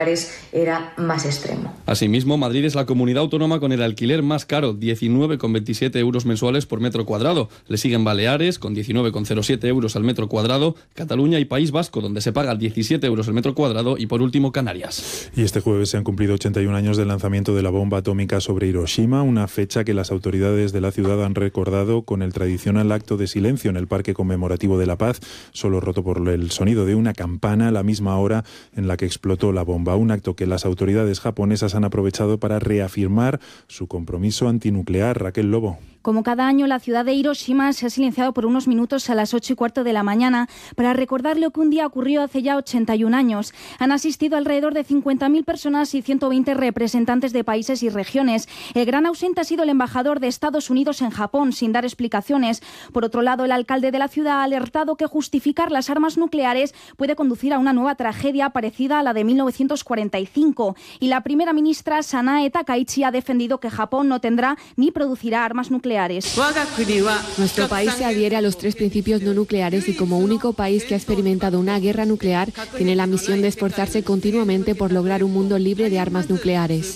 era más extremo. Asimismo, Madrid es la comunidad autónoma con el alquiler más caro, 19,27 euros mensuales por metro cuadrado. Le siguen Baleares, con 19,07 euros al metro cuadrado, Cataluña y País Vasco, donde se paga 17 euros al metro cuadrado, y por último, Canarias. Y este jueves se han cumplido 81 años del lanzamiento de la bomba atómica sobre Hiroshima, una fecha que las autoridades de la ciudad han recordado con el tradicional acto de silencio en el Parque Conmemorativo de la Paz, solo roto por el sonido de una campana a la misma hora en la que explotó la bomba. Un acto que las autoridades japonesas han aprovechado para reafirmar su compromiso antinuclear. Raquel Lobo. Como cada año, la ciudad de Hiroshima se ha silenciado por unos minutos a las 8:15 de la mañana para recordar lo que un día ocurrió hace ya 81 años. Han asistido alrededor de 50.000 personas y 120 representantes de países y regiones. El gran ausente ha sido el embajador de Estados Unidos en Japón, sin dar explicaciones. Por otro lado, el alcalde de la ciudad ha alertado que justificar las armas nucleares puede conducir a una nueva tragedia parecida a la de 1945. Y la primera ministra, Sanae Takaichi, ha defendido que Japón no tendrá ni producirá armas nucleares. Nuestro país se adhiere a los 3 principios no nucleares y como único país que ha experimentado una guerra nuclear tiene la misión de esforzarse continuamente por lograr un mundo libre de armas nucleares.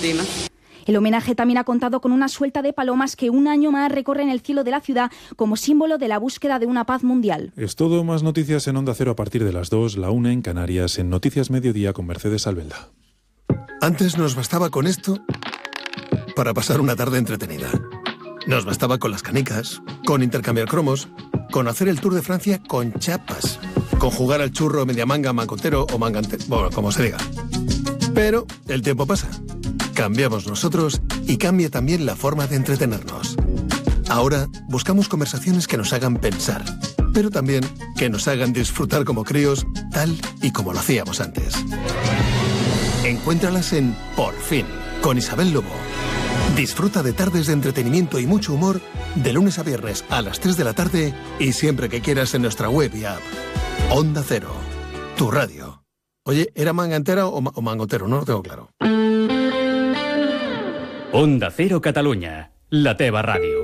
El homenaje también ha contado con una suelta de palomas que un año más recorren el cielo de la ciudad como símbolo de la búsqueda de una paz mundial. Es todo, más noticias en Onda Cero a partir de las 2, la 1 en Canarias, en Noticias Mediodía con Mercedes Albelda. Antes nos bastaba con esto para pasar una tarde entretenida. Nos bastaba con las canicas, con intercambiar cromos, con hacer el Tour de Francia con chapas, con jugar al churro, media manga, mangotero o mangantero, bueno, como se diga. Pero el tiempo pasa. Cambiamos nosotros y cambia también la forma de entretenernos. Ahora buscamos conversaciones que nos hagan pensar, pero también que nos hagan disfrutar como críos, tal y como lo hacíamos antes. Encuéntralas en Por Fin, con Isabel Lobo. Disfruta de tardes de entretenimiento y mucho humor de lunes a viernes a las 3 de la tarde y siempre que quieras en nuestra web y app. Onda Cero, tu radio. Oye, ¿era mangantera o mangotero? No lo tengo claro. Onda Cero Catalunya, la teva ràdio.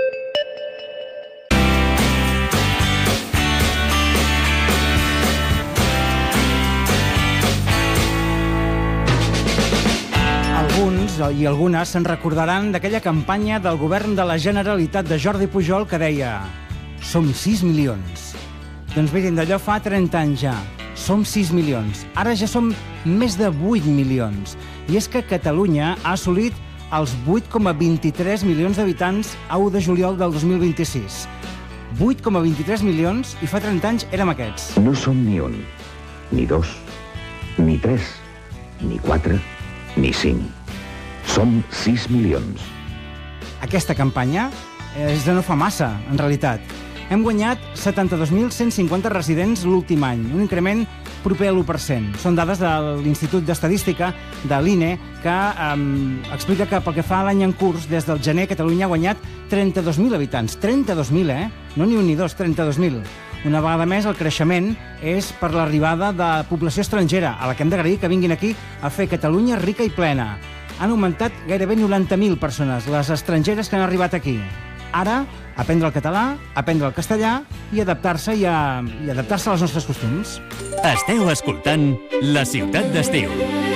Alguns i algunes se'n recordaran d'aquella campanya del govern de la Generalitat de Jordi Pujol que deia «Som 6 milions». Doncs mirin, d'allò fa 30 anys ja. Som 6 milions. Ara ja som més de 8 milions. I és que Catalunya ha assolit els 8,23 milions d'habitants a 1 de juliol del 2026. 8,23 milions i fa 30 anys érem aquests. No som ni 1, ni 2, ni 3, ni 4, ni 5. Som 6 milions. Aquesta campanya és de no fa massa, en realitat. Hem guanyat 72.150 residents l'últim any, un increment proper a l'1%. Són dades de l'Institut d'Estadística de l'INE que explica que pel que fa a l'any en curs, des del gener Catalunya ha guanyat 32.000 habitants. 32.000, No ni un ni dos, 32.000. Una vegada més, el creixement és per l'arribada de població estrangera, a la que hem d'agrair que vinguin aquí a fer Catalunya rica i plena. Han augmentat gairebé 90.000 persones, les estrangeres que han arribat aquí. Ara, aprendre el català, aprendre el castellà i adaptar-se als nostres costums. Esteu escoltant La Ciutat d'Estiu.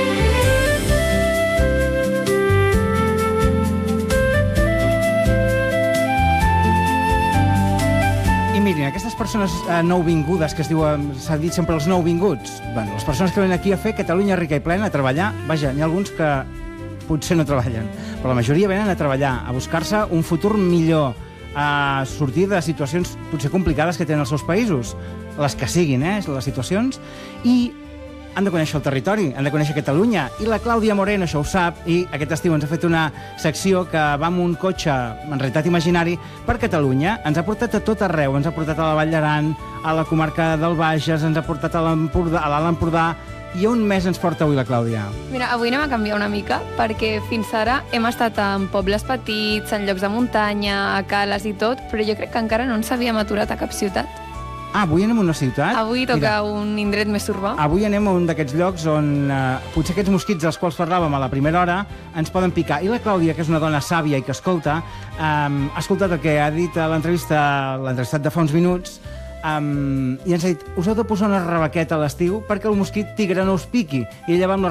I mirin, aquestes persones nouvingudes, que s'ha dit sempre els nouvinguts, les persones que venen aquí a fer Catalunya rica i plena, a treballar, vaja, n'hi ha alguns que potser no treballen, però la majoria venen a treballar, a buscar-se un futur millor, a sortir de situacions potser complicades que tenen els seus països, les que siguin, les situacions, i han de conèixer el territori, han de conèixer Catalunya, i la Clàudia Moreno això ho sap, i aquest estiu ens ha fet una secció que va amb un cotxe, en realitat imaginari, per Catalunya, ens ha portat a tot arreu, ens ha portat a la Vall d'Aran, a la comarca del Bages, ens ha portat a l'Alt Empordà. I on més ens porta avui la Clàudia? Mira, avui anem a canviar una mica, perquè fins ara hem estat en pobles petits, en llocs de muntanya, a cales i tot, però jo crec que encara no ens havíem aturat a cap ciutat. Avui anem a una ciutat? Avui toca un indret més urbà. Avui anem a un d'aquests llocs on potser aquests mosquits dels quals parlàvem a la primera hora ens poden picar. I la Clàudia, que és una dona sàvia i que escolta, ha escoltat el que ha dit a l'entrevistat de fa uns minuts, i ens ha dit, us heu de posar una rebequeta a l'estiu perquè el mosquit tigre no us piqui. I ella va amb la